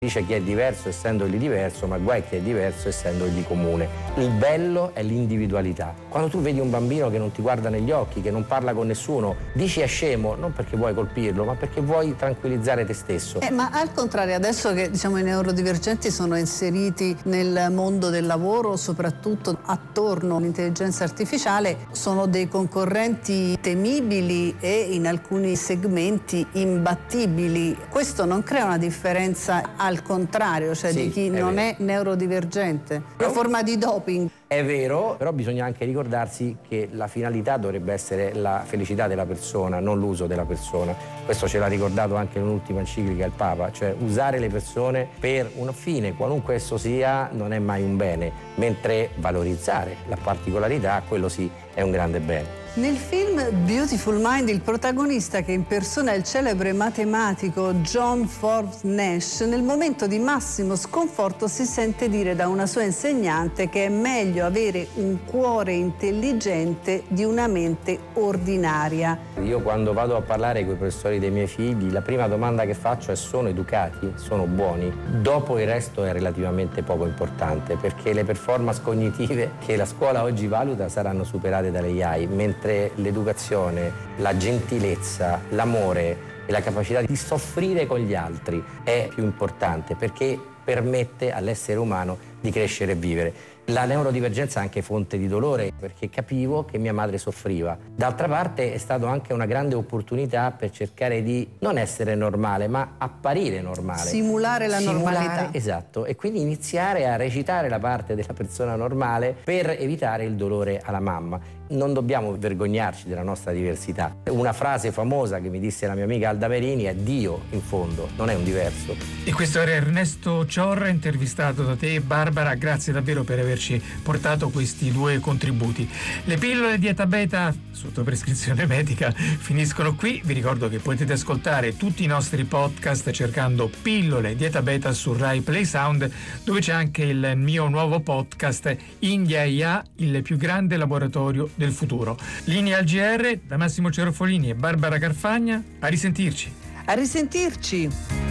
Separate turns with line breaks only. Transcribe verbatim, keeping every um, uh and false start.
Dice chi è diverso essendogli diverso, ma guai chi è diverso essendogli comune. Il bello è l'individualità. Quando tu vedi un bambino che non ti guarda negli occhi, che non parla con nessuno, dici è scemo, non perché vuoi colpirlo, ma perché vuoi tranquillizzare te stesso.
Eh, ma al contrario, adesso che diciamo i neurodivergenti sono inseriti nel mondo del lavoro, soprattutto attorno all'intelligenza artificiale, sono dei concorrenti temibili e in alcuni segmenti imbattibili. Questo non crea una differenza al contrario, cioè
sì,
di chi
è
non
vero.
è neurodivergente? Una forma di doping.
È vero, però bisogna anche ricordarsi che la finalità dovrebbe essere la felicità della persona, non l'uso della persona. Questo ce l'ha ricordato anche in un'ultima enciclica il Papa, cioè usare le persone per un fine, qualunque esso sia, non è mai un bene, mentre valorizzare la particolarità, quello sì, è un grande bene.
Nel film Beautiful Mind il protagonista che impersona il celebre matematico John Forbes Nash nel momento di massimo sconforto si sente dire da una sua insegnante che è meglio avere un cuore intelligente di una mente ordinaria.
Io quando vado a parlare con i professori dei miei figli la prima domanda che faccio è: sono educati? Sono buoni? Dopo il resto è relativamente poco importante, perché le performance cognitive che la scuola oggi valuta saranno superate dalle A I, mentre l'educazione, la gentilezza, l'amore e la capacità di soffrire con gli altri è più importante, perché permette all'essere umano di crescere e vivere. La neurodivergenza è anche fonte di dolore, perché capivo che mia madre soffriva. D'altra parte è stata anche una grande opportunità per cercare di non essere normale, ma apparire normale.
Simulare la
Simulare,
normalità.
Esatto, e quindi iniziare a recitare la parte della persona normale per evitare il dolore alla mamma. Non dobbiamo vergognarci della nostra diversità. Una frase famosa che mi disse la mia amica Alda Merini è: Dio, in fondo, non è un diverso.
E questo era Ernesto Ciorra, intervistato da te, Barbara. Grazie davvero per averci portato questi due contributi. Le pillole Dieta Beta sotto prescrizione medica finiscono qui. Vi ricordo che potete ascoltare tutti i nostri podcast cercando Pillole Dieta Beta su Rai Play Sound, dove c'è anche il mio nuovo podcast India I A, il più grande laboratorio del futuro. Linea al G R da Massimo Cerofolini e Barbara Carfagna. A risentirci.
A risentirci.